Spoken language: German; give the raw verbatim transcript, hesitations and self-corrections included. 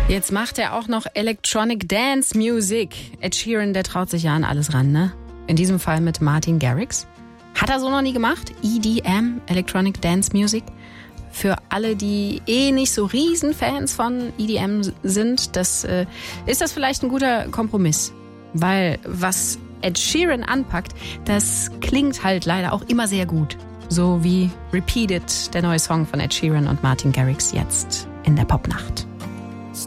Jetzt macht er auch noch Electronic Dance Music. Ed Sheeran, der traut sich ja an alles ran, ne? In diesem Fall mit Martin Garrix. Hat er so noch nie gemacht? E D M, Electronic Dance Music. Für alle, die eh nicht so Riesenfans von E D M sind, das äh, ist das vielleicht ein guter Kompromiss. Weil was Ed Sheeran anpackt, das klingt halt leider auch immer sehr gut. So wie Repeated, der neue Song von Ed Sheeran und Martin Garrix jetzt in der Popnacht.